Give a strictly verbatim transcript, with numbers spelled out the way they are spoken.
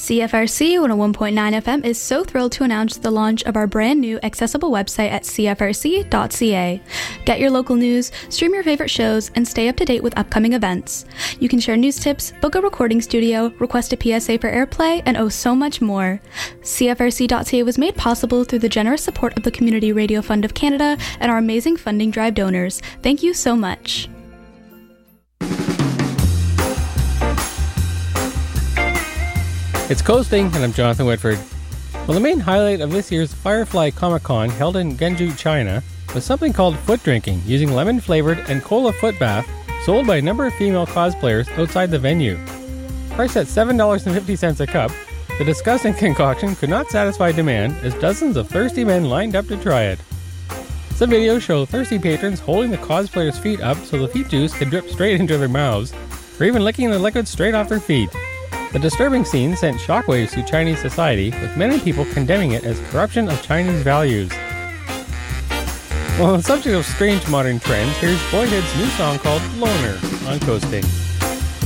C F R C one oh one point nine F M is so thrilled to announce the launch of our brand new accessible website at c f r c dot c a. Get your local news, stream your favorite shows, and stay up to date with upcoming events. You can share news tips, book a recording studio, request a P S A for airplay, and oh so much more. C F R C dot c a was made possible through the generous support of the Community Radio Fund of Canada and our amazing funding drive donors. Thank you so much. It's Coasting, and I'm Jonathan Whitford. Well, the main highlight of this year's Firefly Comic-Con, held in Genju, China, was something called foot drinking, using lemon-flavored and cola foot bath, sold by a number of female cosplayers outside the venue. Priced at seven dollars and fifty cents a cup, the disgusting concoction could not satisfy demand as dozens of thirsty men lined up to try it. Some videos show thirsty patrons holding the cosplayers' feet up so the feet juice can drip straight into their mouths, or even licking the liquid straight off their feet. The disturbing scene sent shockwaves through Chinese society, with many people condemning it as corruption of Chinese values. Well, on the subject of strange modern trends, here's Boyhood's new song called Loner on Coasting.